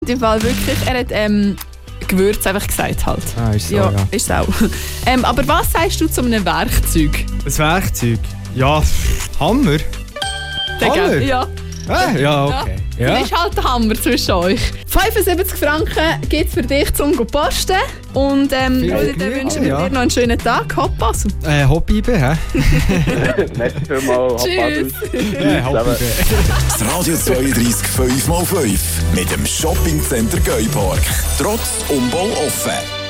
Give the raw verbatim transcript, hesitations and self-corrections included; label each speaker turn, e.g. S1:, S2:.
S1: im Fall wirklich, er hat ähm, Gewürz einfach gesagt halt.
S2: Ah, ist so,
S1: ja.
S2: ja.
S1: Ist auch. ähm, aber was sagst du zu einem Werkzeug?
S2: Ein Werkzeug? Ja, Hammer. Hammer?
S1: Ja.
S2: Ah, ja, okay. Ja.
S1: Das ist halt der Hammer zwischen euch. fünfundsiebzig Franken gibt es für dich zum Posten. Und ähm,
S2: Viel
S1: dann
S2: Glück,
S1: wünschen wir
S2: ja.
S1: dir noch einen schönen Tag. Hopp, also.
S2: Äh, Hobby, hä?
S3: Merci vielmals.
S1: Tschüss.
S2: Äh, Hobby.
S4: Das Radio zweiunddreißig fünf mal fünf mit dem Shoppingcenter Geupark. Trotz Umbau offen.